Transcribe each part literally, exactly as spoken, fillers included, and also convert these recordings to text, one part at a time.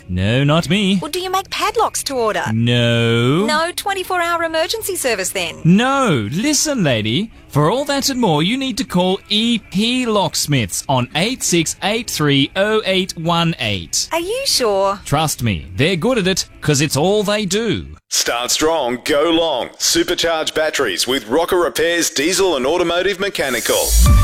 No, not me. Well, do you make padlocks to order? No. No twenty-four hour emergency service then? No. Listen, lady. For all that and more, you need to call E P Locksmiths on eight six eight three oh eight one eight. Are you sure? Trust me, they're good at it, because it's all they do. Start strong, go long. Supercharged batteries with Rocker Repairs Diesel and Automotive Mechanical.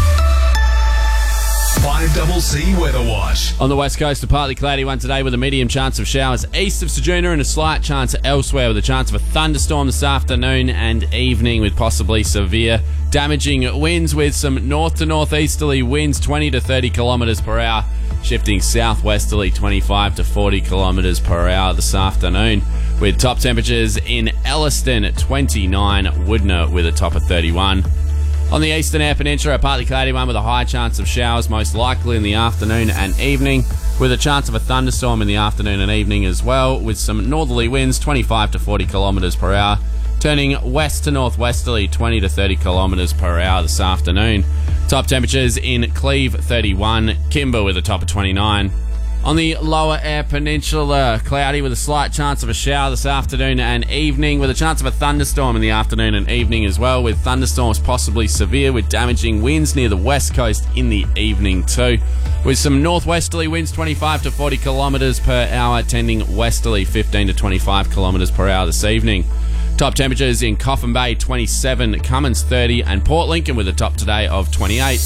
five C Weather Watch. On the west coast, a partly cloudy one today with a medium chance of showers east of Ceduna and a slight chance elsewhere with a chance of a thunderstorm this afternoon and evening with possibly severe damaging winds with some north to northeasterly winds twenty to thirty kilometres per hour, shifting southwesterly twenty-five to forty kilometres per hour this afternoon with top temperatures in Elliston at twenty-nine, Woodner with a top of thirty-one. On the eastern Eyre Peninsula, a partly cloudy one with a high chance of showers, most likely in the afternoon and evening, with a chance of a thunderstorm in the afternoon and evening as well, with some northerly winds, twenty-five to forty kilometres per hour, turning west to northwesterly, twenty to thirty kilometres per hour this afternoon. Top temperatures in Cleve, thirty-one, Kimber with a top of twenty-nine. On the lower Eyre Peninsula, cloudy with a slight chance of a shower this afternoon and evening, with a chance of a thunderstorm in the afternoon and evening as well, with thunderstorms possibly severe with damaging winds near the west coast in the evening too, with some northwesterly winds twenty-five to forty kilometres per hour, tending westerly fifteen to twenty-five kilometres per hour this evening. Top temperatures in Coffin Bay, twenty-seven, Cummins, thirty, and Port Lincoln with a top today of twenty-eight.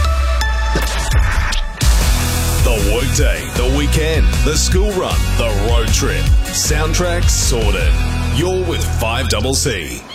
The workday, the weekend, the school run, the road trip. Soundtrack sorted. You're with five C C.